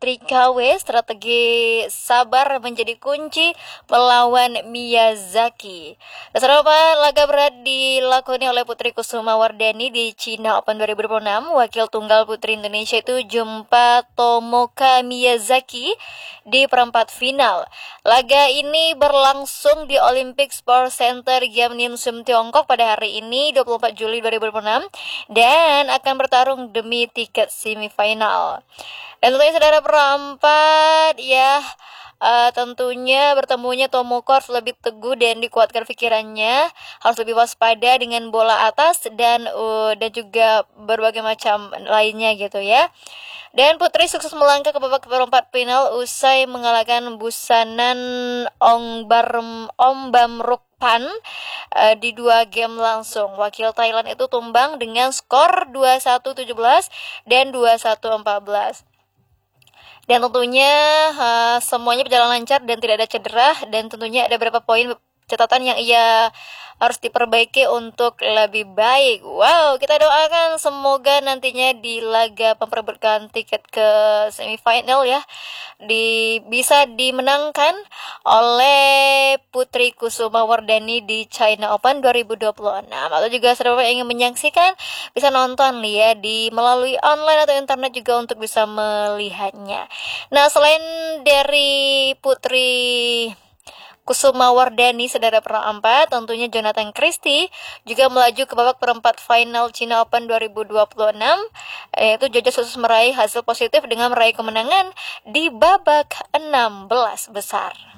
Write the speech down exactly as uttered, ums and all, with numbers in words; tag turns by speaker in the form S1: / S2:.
S1: putri K W, strategi sabar menjadi kunci melawan Miyazaki. Dan saudara, laga berat dilakoni oleh Putri Kusuma Wardani di China Open dua ribu dua puluh enam. Wakil tunggal putri Indonesia itu jumpa Tomoka Miyazaki di perempat final. Laga ini berlangsung di Olympic Sports Center Gyeongnim-sum, Tiongkok pada hari ini dua puluh empat Juli dua ribu dua puluh enam dan akan bertarung demi tiket semifinal. Dan tentunya saudara perempat ya uh, tentunya bertemunya Tomoko harus lebih teguh dan dikuatkan pikirannya, harus lebih waspada dengan bola atas dan uh, dan juga berbagai macam lainnya gitu ya. Dan putri sukses melangkah ke babak perempat final usai mengalahkan Busanan Ongbarm Ombamrukpan uh, di dua game langsung. Wakil Thailand itu tumbang dengan skor dua puluh satu tujuh belas dan dua puluh satu empat belas. Dan tentunya uh, semuanya berjalan lancar dan tidak ada cedera, dan tentunya ada beberapa poin catatan yang ia harus diperbaiki untuk lebih baik. Wow, kita doakan semoga nantinya di laga memperebutkan tiket ke semifinal ya di bisa dimenangkan oleh Putri Kusuma Wardani di China Open dua ribu dua puluh enam. Atau juga saudara yang ingin menyaksikan bisa nonton ya di melalui online atau internet juga untuk bisa melihatnya. Nah, selain dari Putri Kusuma Wardani saudara perempat, tentunya Jonathan Christie juga melaju ke babak perempat final China Open dua ribu dua puluh enam, yaitu Jojo sukses meraih hasil positif dengan meraih kemenangan di babak enam belas besar.